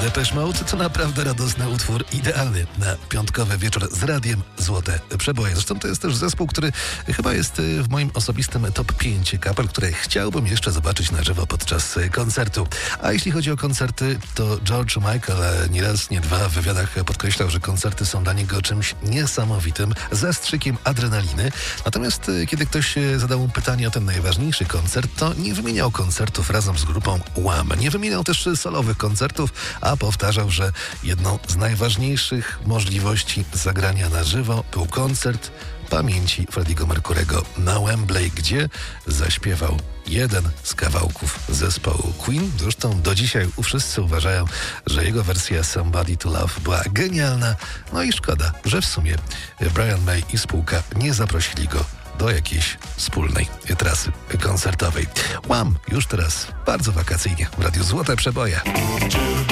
Depeche Mode to naprawdę radosny utwór, idealny na piątkowy wieczór z radiem Złote Przeboje. Zresztą to jest też zespół, który chyba jest w moim osobistym top 5 kapel, które chciałbym jeszcze zobaczyć na żywo podczas koncertu. A jeśli chodzi o koncerty, to George Michael nie raz, nie dwa w wywiadach podkreślał, że koncerty są dla niego czymś niesamowitym, zastrzykiem adrenaliny. Natomiast kiedy ktoś zadał mu pytanie o ten najważniejszy koncert, to nie wymieniał koncertów razem z grupą Wham. Nie wymieniał też solowych koncertów, a powtarzał, że jedną z najważniejszych możliwości zagrania na żywo był koncert pamięci Freddie'ego Mercury'ego na Wembley, gdzie zaśpiewał jeden z kawałków zespołu Queen. Zresztą do dzisiaj wszyscy uważają, że jego wersja Somebody to Love była genialna. No i szkoda, że w sumie Brian May i spółka nie zaprosili go do jakiejś wspólnej trasy koncertowej. Wham! Już teraz bardzo wakacyjnie w Radiu Złote Przeboje.